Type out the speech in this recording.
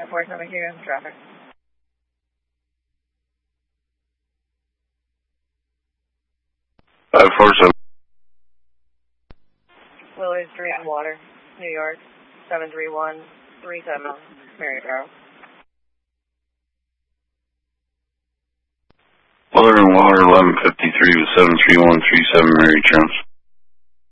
547 Q in traffic. Willard Street and Water, New York, 73137 Mary Barrow. Willard and Water, 1153 with 73137 Mary Jones.